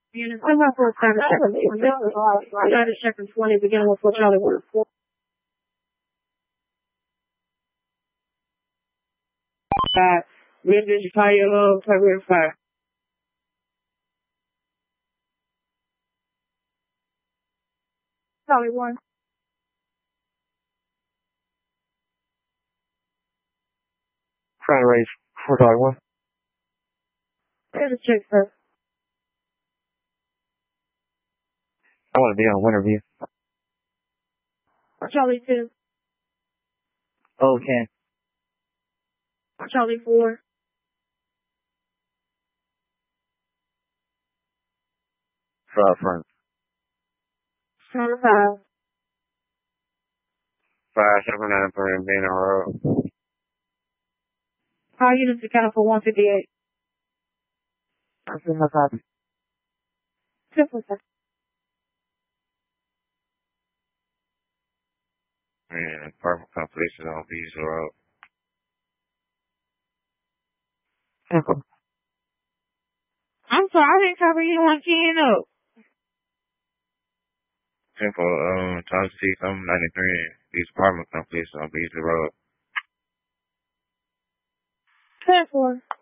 I'm not for a time. I got a second 20 beginning with what Charlie wanted for. Vintage fire, cover fire. Charlie 1. Trying to raise for Charlie 1. Here's a check first. I want to be on winter view. Charlie 2. Okay. Charlie 4. Front. Charlie 5. 579 for him being on road. All units accounted for 158. I see no copy. Simple, sir. Man, perfect completion on Beach Road. Simple. I'm sorry, I didn't cover you on Keno. Simple, Thomas T. 93. These apartment completion on Beach Road. 10-4.